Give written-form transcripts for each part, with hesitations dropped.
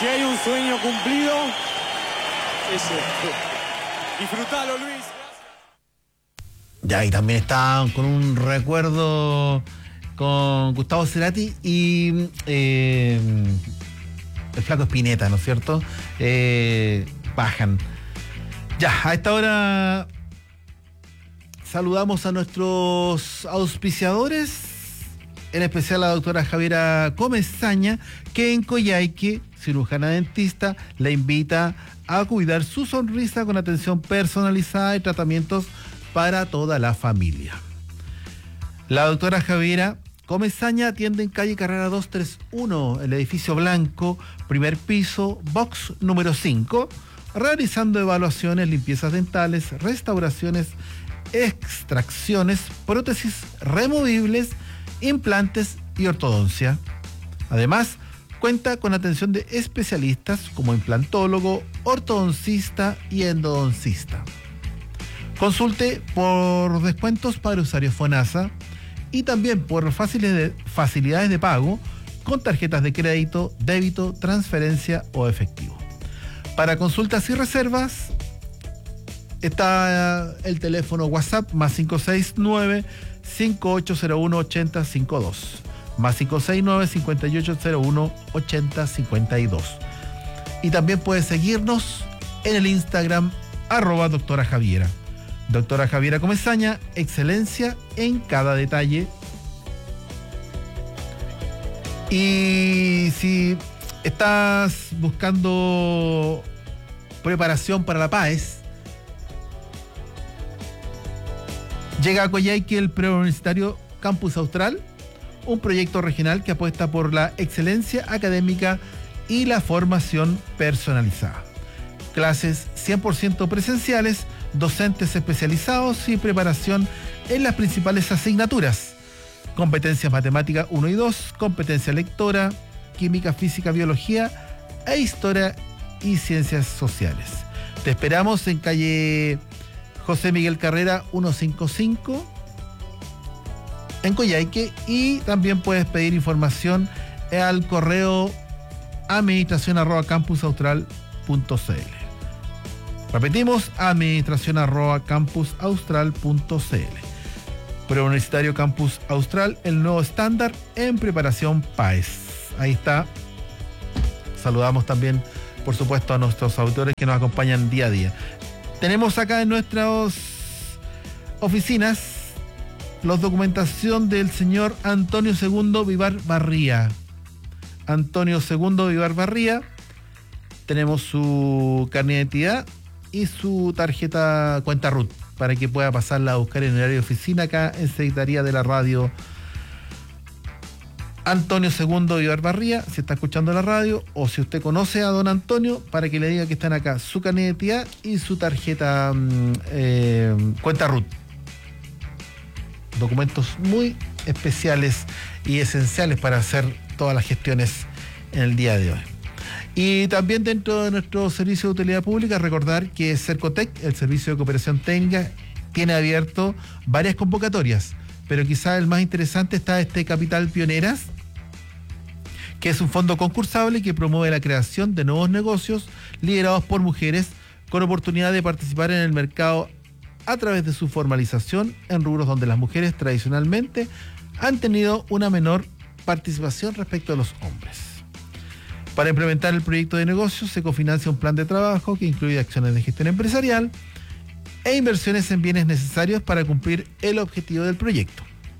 Si hay un sueño cumplido, ese. Disfrutalo, Luis. Ya, y también está con un recuerdo con Gustavo Cerati y el Flaco Spinetta, ¿no es cierto? Bajan. Ya, a esta hora saludamos a nuestros auspiciadores, en especial a la doctora Javiera Comesaña, que en Coyhaique, cirujana dentista, la invita a cuidar su sonrisa con atención personalizada y tratamientos para toda la familia. La doctora Javiera Comesaña atiende en calle Carrera 231, el edificio blanco, primer piso, box número 5, realizando evaluaciones, limpiezas dentales, restauraciones, extracciones, prótesis removibles, implantes y ortodoncia. Además, cuenta con atención de especialistas como implantólogo, ortodoncista y endodoncista. Consulte por descuentos para usuarios FONASA y también por facilidades de pago con tarjetas de crédito, débito, transferencia o efectivo. Para consultas y reservas está el teléfono WhatsApp más 569-5801-8052, más 569-5801-8052. Y también puedes seguirnos en el Instagram @doctora Javiera. Doctora Javiera Comesaña, excelencia en cada detalle. Y si estás buscando preparación para la PAES, llega a Coyhaique el Preuniversitario Campus Austral, un proyecto regional que apuesta por la excelencia académica y la formación personalizada. Clases 100% presenciales, docentes especializados y preparación en las principales asignaturas: competencias matemáticas 1 y 2, competencia lectora, química, física, biología e historia y ciencias sociales. Te esperamos en calle José Miguel Carrera 155 en Coyhaique, y también puedes pedir información al correo administracion@campusaustral.cl. Repetimos, administracion@campusaustral.cl. Preuniversitario Campus Austral, el nuevo estándar en preparación PAES. Ahí está. Saludamos también, por supuesto, a nuestros auditores que nos acompañan día a día. Tenemos acá en nuestras oficinas la documentación del señor Antonio Segundo Vivar Barría. Antonio Segundo Vivar Barría. Tenemos su carnet de identidad y su tarjeta cuenta RUT para que pueda pasarla a buscar en el área de oficina acá en Secretaría de la Radio. Antonio Segundo Vivar Barría, si está escuchando la radio, o si usted conoce a don Antonio, para que le diga que están acá su carnet de identidad y su tarjeta cuenta RUT. Documentos muy especiales y esenciales para hacer todas las gestiones en el día de hoy. Y también dentro de nuestro servicio de utilidad pública, recordar que Cercotec, el servicio de cooperación técnica, tiene abierto varias convocatorias, pero quizá el más interesante está este Capital Pioneras, que es un fondo concursable que promueve la creación de nuevos negocios liderados por mujeres con oportunidad de participar en el mercado a través de su formalización en rubros donde las mujeres tradicionalmente han tenido una menor participación respecto a los hombres. Para implementar el proyecto de negocio se cofinancia un plan de trabajo que incluye acciones de gestión empresarial e inversiones en bienes necesarios para cumplir el objetivo del proyecto.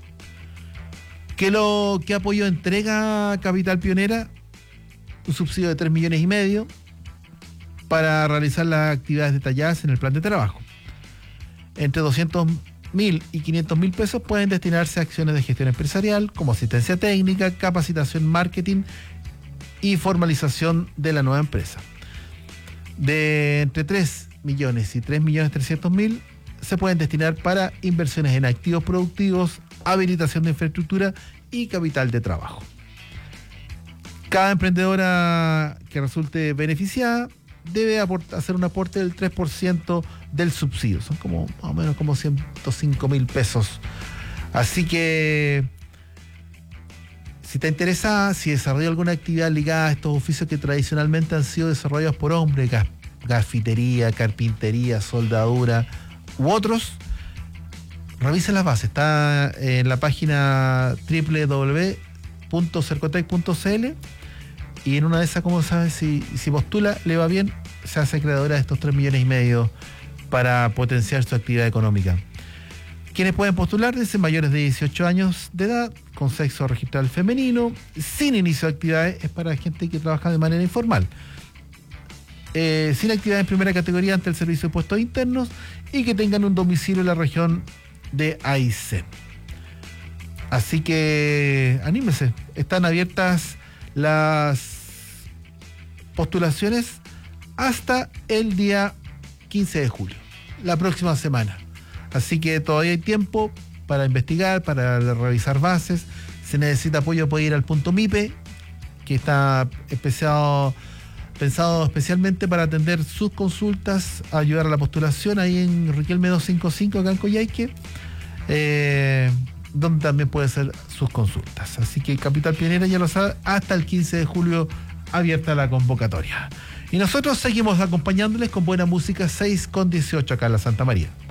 ¿Qué apoyo entrega Capital Pionera? Un subsidio de 3,5 millones para realizar las actividades detalladas en el plan de trabajo. Entre 200.000 y 500.000 pesos pueden destinarse a acciones de gestión empresarial como asistencia técnica, capacitación, marketing y formalización de la nueva empresa. De entre 3 millones y 3.300.000 se pueden destinar para inversiones en activos productivos, habilitación de infraestructura y capital de trabajo. Cada emprendedora que resulte beneficiada debe hacer un aporte del 3% del subsidio. Son como más o menos como 105.000 pesos. Así que Si te interesa, si desarrolla alguna actividad ligada a estos oficios que tradicionalmente han sido desarrollados por hombres, gafitería, carpintería, soldadura u otros, revisa las bases. Está en la página www.cercotec.cl y en una de esas, como sabes, si postula, le va bien, se hace creadora de estos 3,5 millones para potenciar su actividad económica. Quienes pueden postular, dicen mayores de 18 años de edad, con sexo registral femenino, sin inicio de actividades, es para gente que trabaja de manera informal. Sin actividad en primera categoría ante el Servicio de Puestos Internos y que tengan un domicilio en la región de Aysén. Así que anímese, están abiertas las postulaciones hasta el día 15 de julio, la próxima semana. Así que todavía hay tiempo para investigar, para revisar bases. Si necesita apoyo puede ir al punto MIPE, que está pensado especialmente para atender sus consultas, ayudar a la postulación ahí en Riquelme 255 acá en Coyhaique, donde también puede hacer sus consultas. Así que Capital Pionera ya lo sabe, hasta el 15 de julio abierta la convocatoria. Y nosotros seguimos acompañándoles con buena música, 6:18 acá en la Santa María.